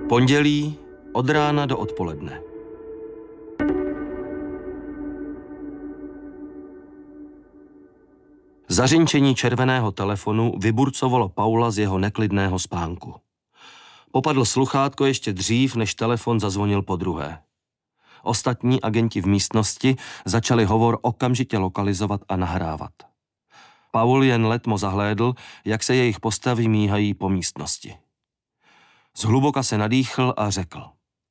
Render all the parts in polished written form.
Pondělí od rána do odpoledne. Zařinčení červeného telefonu vyburcovalo Paula z jeho neklidného spánku. Popadl sluchátko ještě dřív, než telefon zazvonil podruhé. Ostatní agenti v místnosti začali hovor okamžitě lokalizovat a nahrávat. Paul jen letmo zahlédl, jak se jejich postavy míhají po místnosti. Zhluboka se nadýchl a řekl: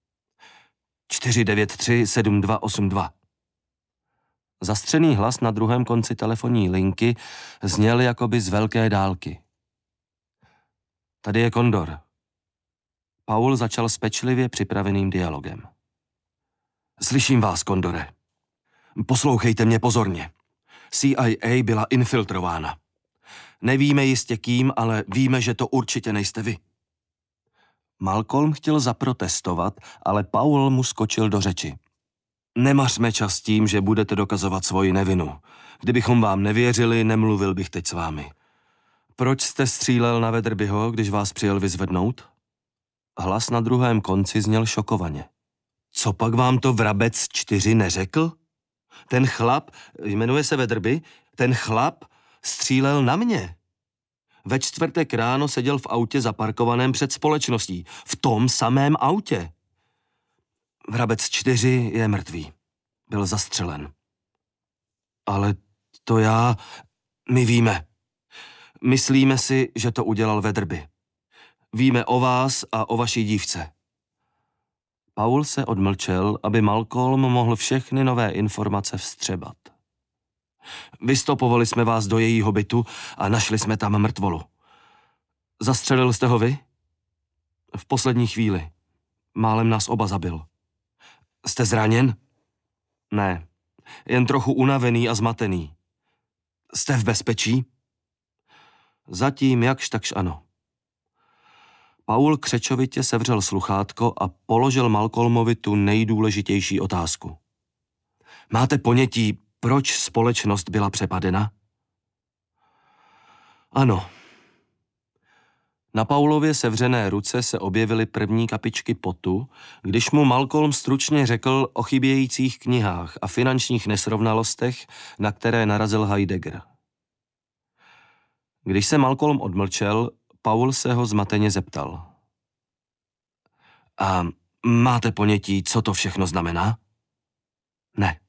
493-7282. Zastřený hlas na druhém konci telefonní linky zněl jakoby z velké dálky. Tady je Kondor. Paul začal s pečlivě připraveným dialogem. Slyším vás, Kondore. Poslouchejte mě pozorně. CIA byla infiltrována. Nevíme jistě kým, ale víme, že to určitě nejste vy. Malcolm chtěl zaprotestovat, ale Paul mu skočil do řeči. Nemařme čas tím, že budete dokazovat svoji nevinu. Kdybychom vám nevěřili, nemluvil bych teď s vámi. Proč jste střílel na Weatherbyho, když vás přijel vyzvednout? Hlas na druhém konci zněl šokovaně. Co pak vám to Vrabec 4 neřekl? Ten chlap, jmenuje se Weatherby, ten chlap střílel na mě. Ve čtvrtek ráno seděl v autě zaparkovaném před společností. V tom samém autě. Vrabec 4 je mrtvý. Byl zastřelen. Ale to my víme. Myslíme si, že to udělal Weatherby. Víme o vás a o vaší dívce. Paul se odmlčel, aby Malcolm mohl všechny nové informace vstřebat. Vystopovali jsme vás do jejího bytu a našli jsme tam mrtvolu. Zastřelil jste ho vy? V poslední chvíli. Málem nás oba zabil. Jste zraněn? Ne, jen trochu unavený a zmatený. Jste v bezpečí? Zatím jakž takž ano. Paul křečovitě sevřel sluchátko a položil Malcolmovi tu nejdůležitější otázku. Máte ponětí, proč společnost byla přepadena? Ano. Na Paulově sevřené ruce se objevily první kapičky potu, když mu Malcolm stručně řekl o chybějících knihách a finančních nesrovnalostech, na které narazil Heidegger. Když se Malcolm odmlčel, Paul se ho zmateně zeptal. A máte ponětí, co to všechno znamená? Ne.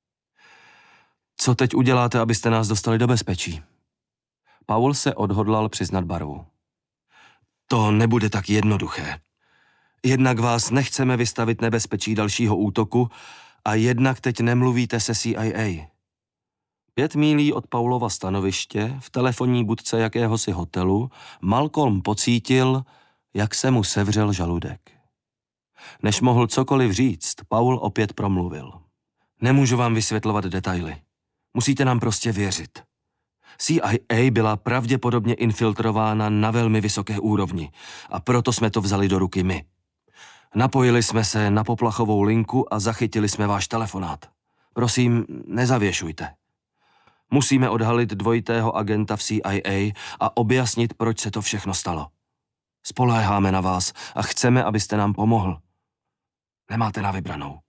Co teď uděláte, abyste nás dostali do bezpečí? Paul se odhodlal přiznat barvu. To nebude tak jednoduché. Jednak vás nechceme vystavit nebezpečí dalšího útoku a jednak teď nemluvíte se CIA. 5 mílí od Paulova stanoviště, v telefonní budce jakéhosi hotelu, Malcolm pocítil, jak se mu sevřel žaludek. Než mohl cokoliv říct, Paul opět promluvil. Nemůžu vám vysvětlovat detaily. Musíte nám prostě věřit. CIA byla pravděpodobně infiltrována na velmi vysoké úrovni a proto jsme to vzali do ruky my. Napojili jsme se na poplachovou linku a zachytili jsme váš telefonát. Prosím, nezavěšujte. Musíme odhalit dvojitého agenta v CIA a objasnit, proč se to všechno stalo. Spoléháme na vás a chceme, abyste nám pomohl. Nemáte na vybranou.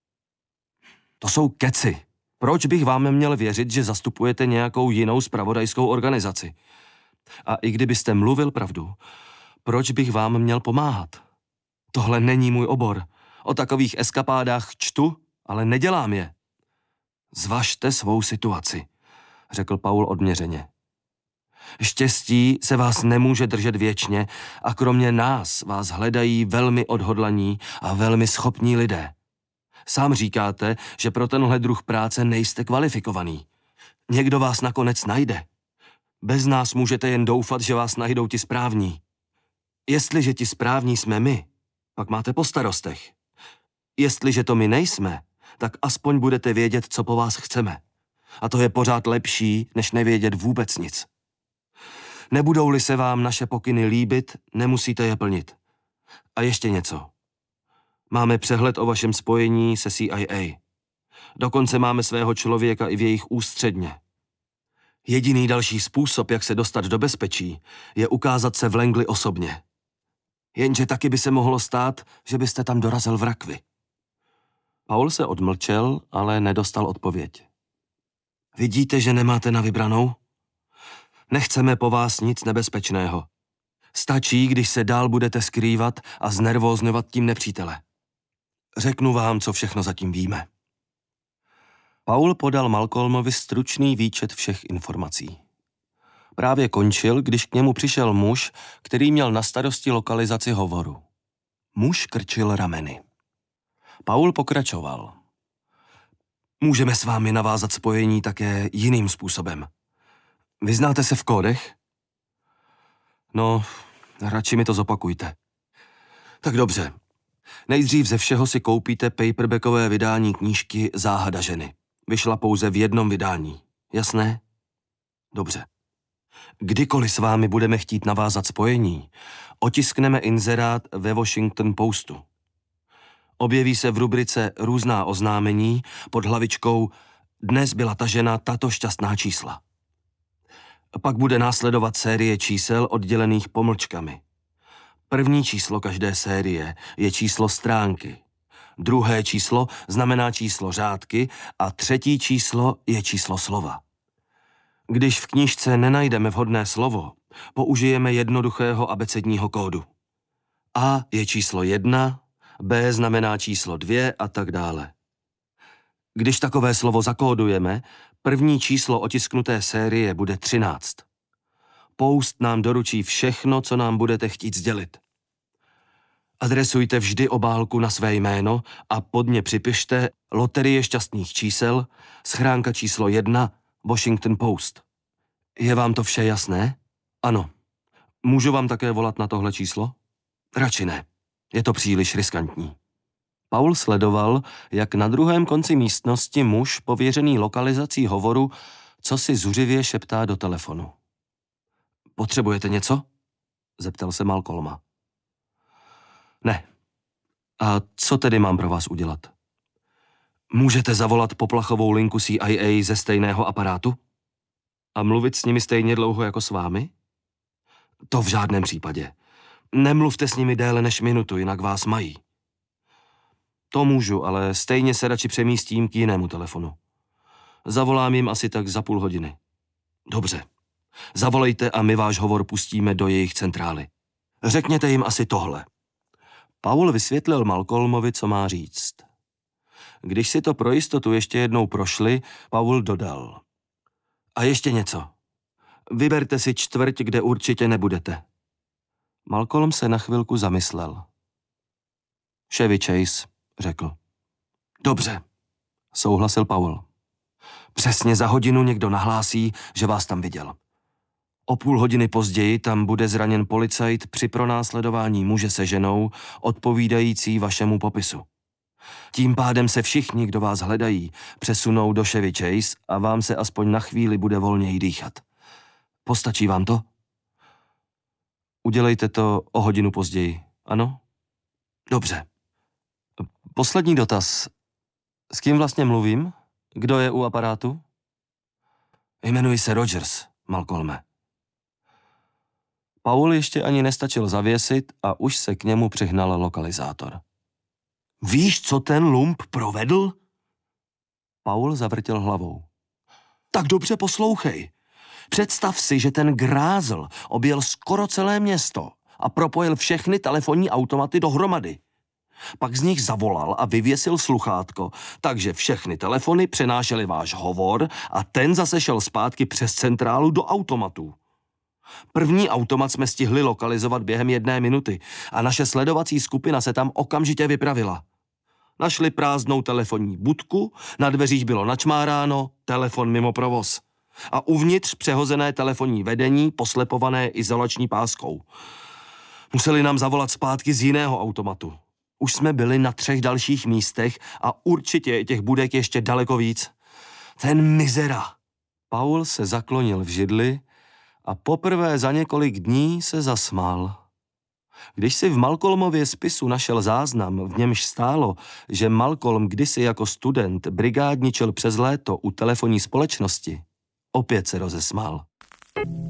To jsou keci. Proč bych vám měl věřit, že zastupujete nějakou jinou zpravodajskou organizaci? A i kdybyste mluvil pravdu, proč bych vám měl pomáhat? Tohle není můj obor. O takových eskapádách čtu, ale nedělám je. Zvažte svou situaci, řekl Paul odměřeně. Štěstí se vás nemůže držet věčně a kromě nás vás hledají velmi odhodlaní a velmi schopní lidé. Sám říkáte, že pro tenhle druh práce nejste kvalifikovaný. Někdo vás nakonec najde. Bez nás můžete jen doufat, že vás najdou ti správní. Jestliže ti správní jsme my, pak máte po starostech. Jestliže to my nejsme, tak aspoň budete vědět, co po vás chceme. A to je pořád lepší, než nevědět vůbec nic. Nebudou-li se vám naše pokyny líbit, nemusíte je plnit. A ještě něco. Máme přehled o vašem spojení se CIA. Dokonce máme svého člověka i v jejich ústředně. Jediný další způsob, jak se dostat do bezpečí, je ukázat se v Langley osobně. Jenže taky by se mohlo stát, že byste tam dorazil v rakvi. Paul se odmlčel, ale nedostal odpověď. Vidíte, že nemáte na vybranou? Nechceme po vás nic nebezpečného. Stačí, když se dál budete skrývat a znervózňovat tím nepřítele. Řeknu vám, co všechno zatím víme. Paul podal Malcolmovi stručný výčet všech informací. Právě končil, když k němu přišel muž, který měl na starosti lokalizaci hovoru. Muž krčil rameny. Paul pokračoval. Můžeme s vámi navázat spojení také jiným způsobem. Vyznáte se v kódech? No, radši mi to zopakujte. Tak dobře. Nejdřív ze všeho si koupíte paperbackové vydání knížky Záhada ženy. Vyšla pouze v jednom vydání. Jasné? Dobře. Kdykoliv s vámi budeme chtít navázat spojení, otiskneme inzerát ve Washington Postu. Objeví se v rubrice Různá oznámení pod hlavičkou Dnes byla tažena tato šťastná čísla. Pak bude následovat série čísel oddělených pomlčkami. První číslo každé série je číslo stránky. Druhé číslo znamená číslo řádky a třetí číslo je číslo slova. Když v knížce nenajdeme vhodné slovo, použijeme jednoduchého abecedního kódu. A je číslo 1, B znamená číslo 2 a tak dále. Když takové slovo zakódujeme, první číslo otisknuté série bude 13. Post nám doručí všechno, co nám budete chtít sdělit. Adresujte vždy obálku na své jméno a pod ně připište Loterie šťastných čísel, schránka číslo 1, Washington Post. Je vám to vše jasné? Ano. Můžu vám také volat na tohle číslo? Radši ne. Je to příliš riskantní. Paul sledoval, jak na druhém konci místnosti muž pověřený lokalizací hovoru cosi zuřivě šeptá do telefonu. Potřebujete něco? Zeptal se Malcolma. Ne. A co tedy mám pro vás udělat? Můžete zavolat poplachovou linku CIA ze stejného aparátu? A mluvit s nimi stejně dlouho jako s vámi? To v žádném případě. Nemluvte s nimi déle než minutu, jinak vás mají. To můžu, ale stejně se radši přemístím k jinému telefonu. Zavolám jim asi tak za půl hodiny. Dobře. Zavolejte a my váš hovor pustíme do jejich centrály. Řekněte jim asi tohle. Paul vysvětlil Malcolmovi, co má říct. Když si to pro jistotu ještě jednou prošli, Paul dodal. A ještě něco. Vyberte si čtvrť, kde určitě nebudete. Malcolm se na chvilku zamyslel. Chevy Chase, řekl. Dobře, souhlasil Paul. Přesně za hodinu někdo nahlásí, že vás tam viděl. O půl hodiny později tam bude zraněn policajt při pronásledování muže se ženou, odpovídající vašemu popisu. Tím pádem se všichni, kdo vás hledají, přesunou do Chevy Chase a vám se aspoň na chvíli bude volněji dýchat. Postačí vám to? Udělejte to o hodinu později, ano? Dobře. Poslední dotaz. S kým vlastně mluvím? Kdo je u aparátu? Jmenuji se Rogers, Malcolme. Paul ještě ani nestačil zavěsit a už se k němu přihnal lokalizátor. Víš, co ten lump provedl? Paul zavrtěl hlavou. Tak dobře poslouchej. Představ si, že ten grázl objel skoro celé město a propojil všechny telefonní automaty dohromady. Pak z nich zavolal a vyvěsil sluchátko, takže všechny telefony přenášely váš hovor a ten zase šel zpátky přes centrálu do automatů. První automat jsme stihli lokalizovat během 1 minuty a naše sledovací skupina se tam okamžitě vypravila. Našli prázdnou telefonní budku, na dveřích bylo načmáráno, telefon mimo provoz. A uvnitř přehozené telefonní vedení poslepované izolační páskou. Museli nám zavolat zpátky z jiného automatu. Už jsme byli na 3 dalších místech a určitě je těch budek ještě daleko víc. Ten mizera. Paul se zaklonil v židli a poprvé za několik dní se zasmál. Když si v Malcolmově spisu našel záznam, v němž stálo, že Malcolm kdysi jako student brigádničil přes léto u telefonní společnosti, opět se rozesmál.